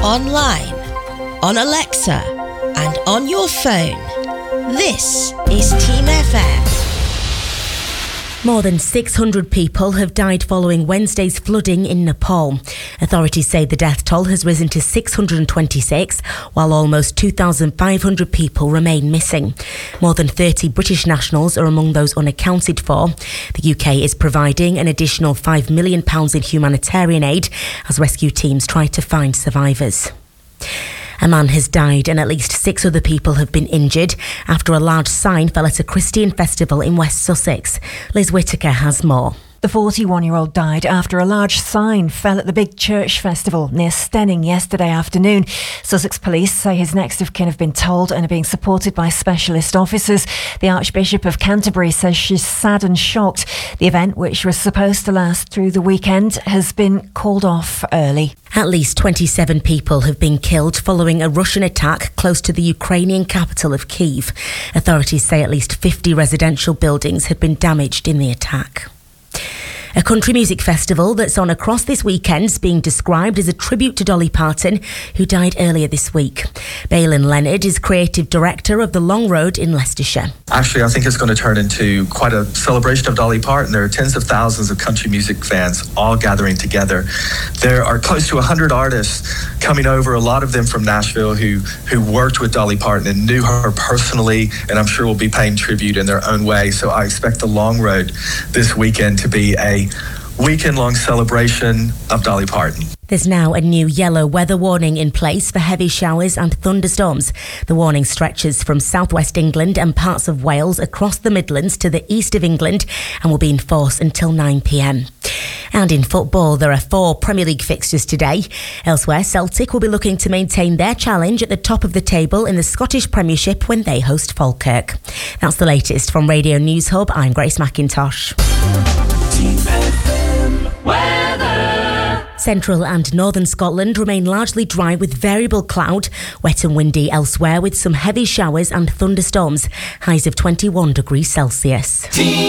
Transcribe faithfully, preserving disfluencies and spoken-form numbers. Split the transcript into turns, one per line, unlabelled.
online, on Alexa, and on your phone. This is Team F M.
More than six hundred people have died following Wednesday's flooding in Nepal. Authorities say the death toll has risen to six hundred twenty-six, while almost two thousand five hundred people remain missing. More than thirty British nationals are among those unaccounted for. The U K is providing an additional five million pounds in humanitarian aid as rescue teams try to find survivors. A man has died and at least six other people have been injured after a large sign fell at a Christian festival in West Sussex. Liz Whittaker has more.
The forty-one-year-old died after a large sign fell at the big church festival near Stenning yesterday afternoon. Sussex police say his next of kin have been told and are being supported by specialist officers. The Archbishop of Canterbury says she's sad and shocked. The event, which was supposed to last through the weekend, has been called off early.
At least twenty-seven people have been killed following a Russian attack close to the Ukrainian capital of Kyiv. Authorities say at least fifty residential buildings had been damaged in the attack. A country music festival that's on across this weekend is being described as a tribute to Dolly Parton, who died earlier this week. Balin Leonard is creative director of the Long Road in Leicestershire.
Actually, I think it's going to turn into quite a celebration of Dolly Parton. There are tens of thousands of country music fans all gathering together. There are close to one hundred artists coming over, a lot of them from Nashville, who, who worked with Dolly Parton and knew her personally, and I'm sure will be paying tribute in their own way. So I expect the Long Road this weekend to be a weekend-long celebration of Dolly Parton.
There's now a new yellow weather warning in place for heavy showers and thunderstorms. The warning stretches from southwest England and parts of Wales across the Midlands to the east of England and will be in force until nine p.m. And in football, there are four Premier League fixtures today. Elsewhere, Celtic will be looking to maintain their challenge at the top of the table in the Scottish Premiership when they host Falkirk. That's the latest from Radio News Hub. I'm Grace McIntosh. Weather. Central and northern Scotland remain largely dry with variable cloud, wet and windy elsewhere with some heavy showers and thunderstorms. Highs of twenty-one degrees Celsius.